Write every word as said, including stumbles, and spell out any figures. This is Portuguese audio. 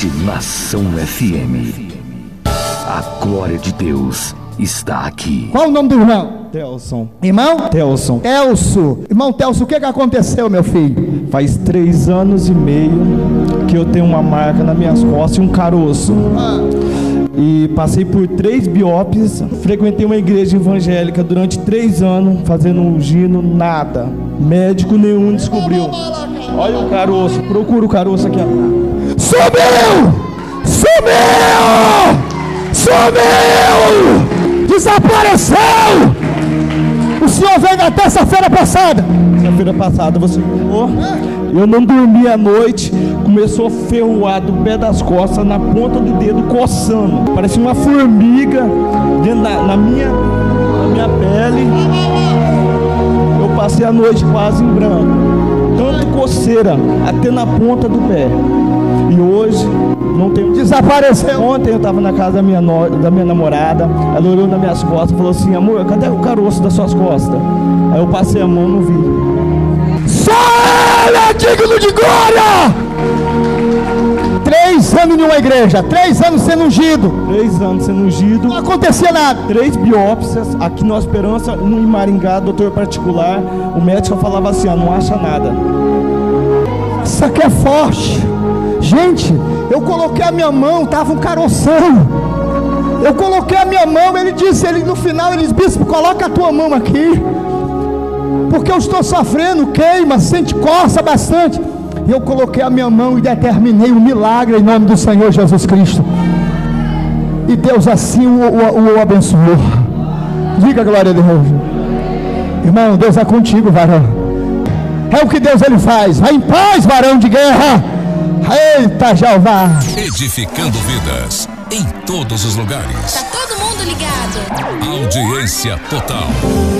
podcast Nação F M. A glória de Deus está aqui. Qual o nome do irmão? Telson. Irmão? Telson. Telso. Irmão Telso, o que que aconteceu, meu filho? Faz três anos e meio que eu tenho uma marca nas minhas costas e um caroço. Ah. E passei por três biópsias, frequentei uma igreja evangélica durante três anos, fazendo um gino, nada. Médico nenhum descobriu. Olha o caroço, procura o caroço aqui. Sumiu! Sumiu! Sumiu! Desapareceu! O senhor veio na terça-feira passada. Terça-feira passada você falou. Eu não dormi à noite, começou a ferroar do pé das costas, na ponta do dedo, coçando. Parecia uma formiga dentro da, na, minha, na minha pele. Eu passei a noite quase em branco. Tanto coceira, até na ponta do pé. E hoje não tenho. Desapareceu. Ontem eu estava na casa da minha, no... da minha namorada. Ela olhou nas minhas costas e falou assim: amor, cadê o caroço das suas costas? Aí eu passei a mão, não vi. Só ele é digno de glória! Três anos em uma igreja, três anos sendo ungido. Três anos sendo ungido. Não acontecia nada. Três biópsias aqui na Esperança, um em Maringá, doutor particular. O médico falava assim: ah, não acha nada. Isso aqui é forte. Gente, eu coloquei a minha mão, tava um caroção. Eu coloquei a minha mão, ele disse, ele no final, ele disse: bispo, coloca a tua mão aqui, porque eu estou sofrendo, queima, sente, coça bastante. E eu coloquei a minha mão e determinei um milagre em nome do Senhor Jesus Cristo. E Deus assim o, o, o abençoou. Diga glória a Deus. Irmão, Deus é contigo, varão. É o que Deus ele faz. Vai em paz, varão de guerra. Eita, Jeová. Edificando vidas em todos os lugares. Tá todo mundo ligado. Audiência total.